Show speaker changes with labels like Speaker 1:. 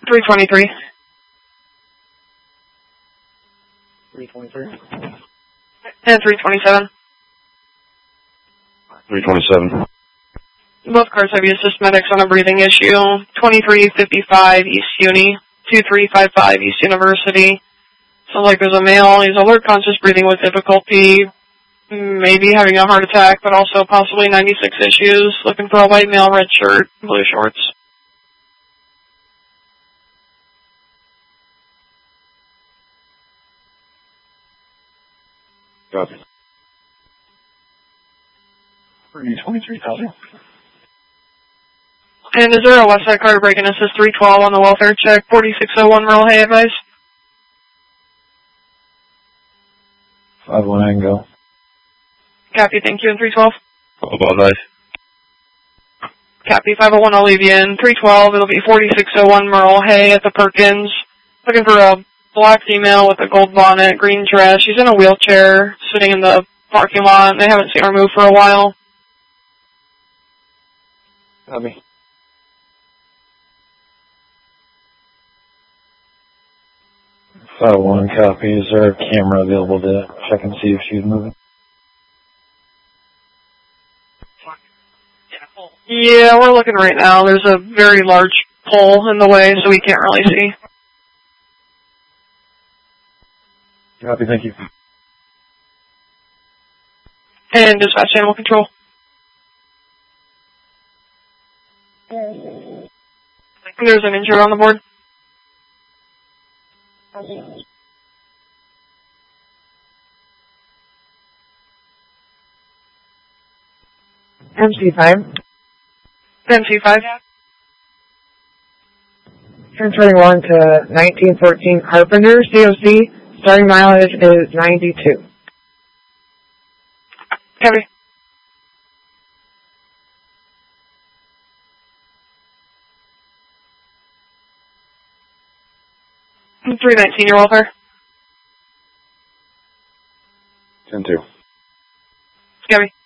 Speaker 1: 323.
Speaker 2: 323.
Speaker 1: And 327.
Speaker 3: 327.
Speaker 1: Both cars have used medics on a breathing issue. 2355 East Uni, 2355 East University. Sounds like there's a male. He's alert, conscious, breathing with difficulty, maybe having a heart attack, but also possibly 96 issues. Looking for a white male, red shirt, blue shorts.
Speaker 3: Copy.
Speaker 2: 23,000.
Speaker 1: And is there a Westside car break-in assist 312 on the welfare check? 4601 Merle Hay advice.
Speaker 2: 51 go.
Speaker 1: Copy, thank you, and 312.
Speaker 3: About nice.
Speaker 1: Copy, 501, I'll leave you in. 312, it'll be 4601 Merle Hay at the Perkins. Looking for a black female with a gold bonnet, green dress. She's in a wheelchair, sitting in the parking lot. They haven't seen her move for a while.
Speaker 2: Copy. One copy. Is there a camera available to check and see if she's moving?
Speaker 1: Yeah, we're looking right now. There's a very large pole in the way, so we can't really see.
Speaker 2: Copy, thank you.
Speaker 1: And dispatch animal control. There's an injured on the board.
Speaker 4: MC5.
Speaker 1: MC5.
Speaker 4: Transferring one to 1914 Carpenter, COC. Starting mileage is 92.
Speaker 1: Copy. And 319, your welfare.
Speaker 3: 10-2.
Speaker 1: Copy.